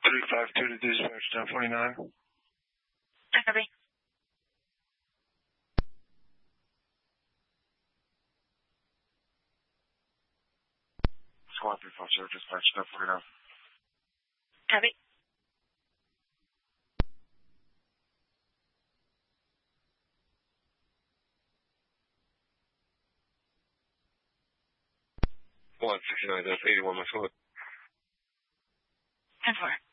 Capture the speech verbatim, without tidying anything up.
three five two to dispatch ten forty-nine. Copy. Squad three five zero, dispatch ten forty-nine. Copy. one sixty-nine, that's eighty-one, my foot. ten four.